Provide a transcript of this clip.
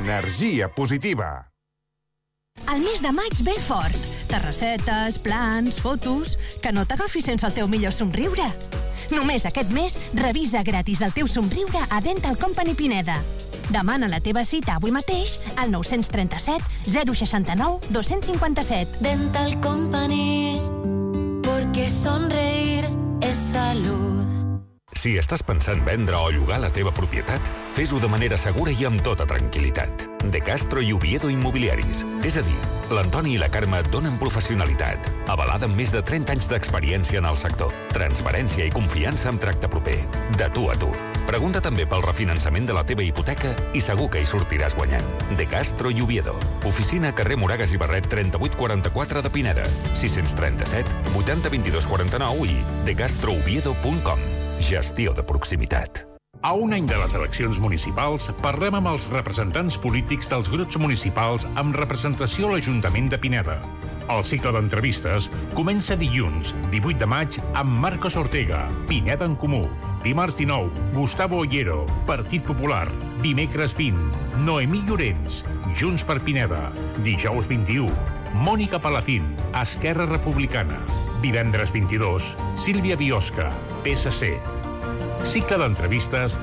Energia positiva. El mes de maig ve fort. Terrassetes, plans, fotos... Que no t'agafi sense el teu millor somriure. Només aquest mes, revisa gratis el teu somriure a Dental Company Pineda. Demana la teva cita avui mateix al 937 069 257. Dental Company, porque sonreír es salud. Si estàs pensant vendre o llogar la teva propietat, fes-ho de manera segura i amb tota tranquil·litat. De Castro i Oviedo Immobiliaris. És a dir, l'Antoni i la Carme et donen professionalitat, avalada amb més de 30 anys d'experiència en el sector, transparència i confiança amb tracte proper. De tu a tu. Pregunta també pel refinançament de la teva hipoteca i segur que hi sortiràs guanyant. De Castro i Oviedo. Oficina carrer Moragas i Barret 3844 de Pineda. 637 80 22 49 i decastrooviedo.com. Gestió de proximitat. A un any de les eleccions municipals, parlem amb els representants polítics dels grups municipals amb representació a l'Ajuntament de Pineda. El cicle d'entrevistes comença dilluns, 18 de maig, amb Marcos Ortega, Pineda en Comú. Dimarts 19, Gustavo Ollero, Partit Popular. Dimecres 20, Noemí Llorens, Junts per Pineda. Dijous 21, Mònica Palacín, Esquerra Republicana. Divendres 22, Sílvia Biosca, PSC. Cicle d'entrevistes